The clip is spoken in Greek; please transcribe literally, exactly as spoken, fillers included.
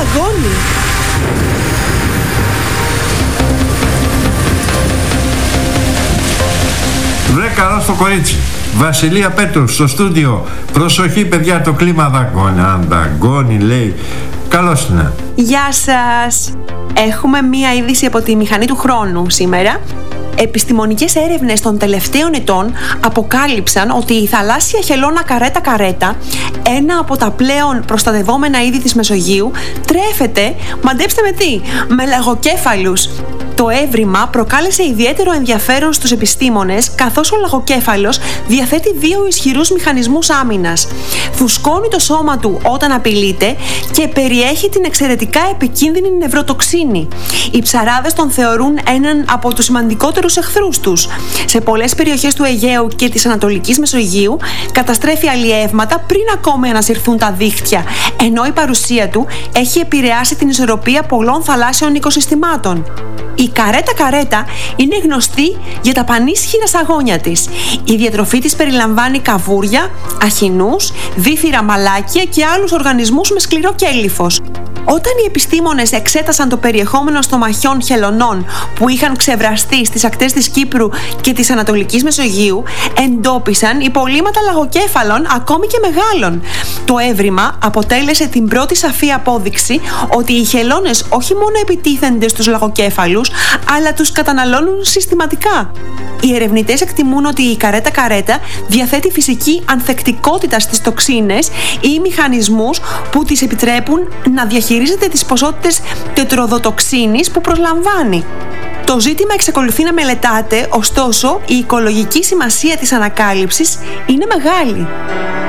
δαγκώνει. Βρε καλό στο κορίτσι. Βασιλεία Πέτρου στο στούντιο. Προσοχή παιδιά, το κλίμα δαγκώνει. Αν δαγκώνει λέει. Καλώς είναι. Γεια σας. Έχουμε μία είδηση από τη μηχανή του χρόνου σήμερα. Επιστημονικές έρευνες των τελευταίων ετών αποκάλυψαν ότι η θαλάσσια χελώνα καρέτα-καρέτα, ένα από τα πλέον προστατευόμενα είδη της Μεσογείου, τρέφεται, μαντέψτε με τι, με λαγοκέφαλους. Το έβριμα προκάλεσε ιδιαίτερο ενδιαφέρον στους επιστήμονες, καθώς ο λαγοκέφαλος διαθέτει δύο ισχυρούς μηχανισμούς άμυνας. Φουσκώνει το σώμα του όταν απειλείται και περιέχει την εξαιρετικά επικίνδυνη νευροτοξίνη. Οι ψαράδες τον θεωρούν έναν από τους σημαντικότερους εχθρούς τους. Σε πολλές περιοχές του Αιγαίου και της Ανατολικής Μεσογείου καταστρέφει αλλιεύματα πριν ακόμη ανασυρθούν τα δίχτυα, ενώ η παρουσία του έχει επηρεάσει την ισορροπία πολλών θαλάσσιων οικοσυστημάτων. Η καρέτα-καρέτα είναι γνωστή για τα πανίσχυρα σαγόνια της. Η διατροφή της περιλαμβάνει καβούρια, αχινούς, δίθυρα μαλάκια και άλλους οργανισμούς με σκληρό κέλυφος. Όταν οι επιστήμονες εξέτασαν το περιεχόμενο στομαχιών χελωνών που είχαν ξεβραστεί στις ακτές της Κύπρου και της Ανατολικής Μεσογείου, εντόπισαν υπολείμματα λαγοκέφαλων ακόμη και μεγάλων. Το έβριμα αποτέλεσε την πρώτη σαφή απόδειξη ότι οι χελώνες όχι μόνο επιτίθενται στους λαγοκέφαλους, αλλά τους καταναλώνουν συστηματικά. Οι ερευνητές εκτιμούν ότι η καρέτα-καρέτα διαθέτει φυσική ανθεκτικότητα στις τοξίνες ή μηχανισμούς που της επιτρέπουν να διαχειρίζεται τις ποσότητες τετροδοτοξίνης που προσλαμβάνει. Το ζήτημα εξακολουθεί να μελετάται, ωστόσο η οικολογική σημασία της ανακάλυψης είναι μεγάλη.